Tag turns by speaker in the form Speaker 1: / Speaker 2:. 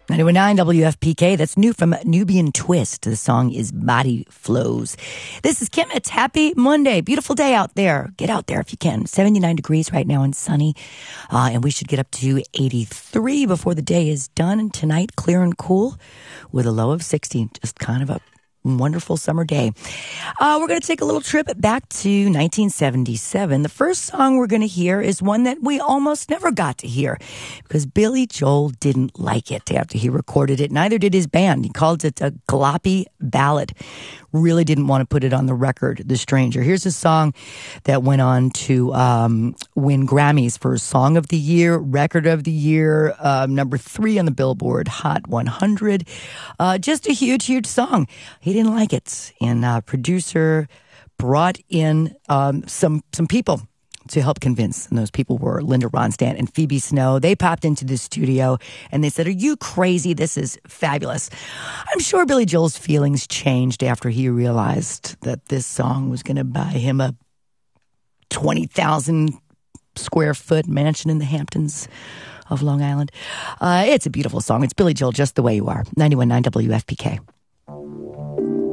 Speaker 1: 919 WFPK. That's new from Nubian Twist. The song is Body Flows. This is Kim. It's Happy Monday. Beautiful day out there. Get out there if you can. 79 degrees right now and sunny. And we should get up to 83 before the day is done. And tonight, clear and cool with a low of 60. Just kind of a wonderful summer day. We're going to take a little trip back to 1977. The first song we're going to hear is one that we almost never got to hear because Billy Joel didn't like it after he recorded it. Neither did his band. He called it a gloppy ballad. Really didn't want to put it on the record, The Stranger. Here's a song that went on to win Grammys for Song of the Year, Record of the Year, number 3 on the Billboard Hot 100. Just a huge, huge song. He didn't like it. And producer brought in some people to help convince. And those people were Linda Ronstadt and Phoebe Snow. They popped into the studio and they said, "Are you crazy? This is fabulous." I'm sure Billy Joel's feelings changed after he realized that this song was going to buy him a 20,000 square foot mansion in the Hamptons of Long Island. It's a beautiful song. It's Billy Joel, Just the Way You Are. 91.9 WFPK.